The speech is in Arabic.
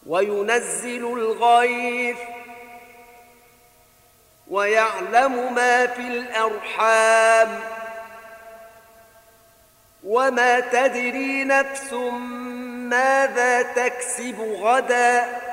وينزل الغيث ويعلم ما في الأرحام وما تدري نفس ماذا تكسب غدا